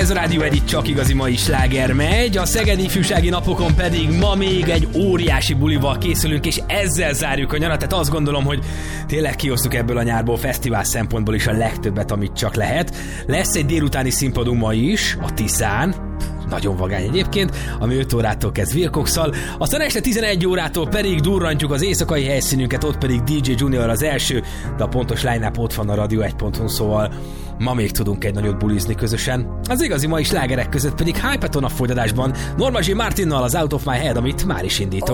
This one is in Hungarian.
Ez a Rádió Edit csak igazi mai sláger megy, a Szegedi Ifjúsági Napokon pedig ma még egy óriási bulival készülünk, és ezzel zárjuk a nyarat, tehát azt gondolom, hogy tényleg kiosztuk ebből a nyárból fesztivál szempontból is a legtöbbet, amit csak lehet. Lesz egy délutáni színpadunk ma is, a Tiszán, nagyon vagány egyébként, ami 5 órától kezd Wilcox-szal, aztán este 11 órától pedig durrantjuk az éjszakai helyszínünket, ott pedig DJ Junior az első, de a pontos line-up ott van a radio1.hu, szóval ma még tudunk egy nagyot bulizni közösen. Az igazi mai slágerek között pedig Hypeton a folytatásban, Norma J. Martinnal az Out of My Head, amit már is indítok.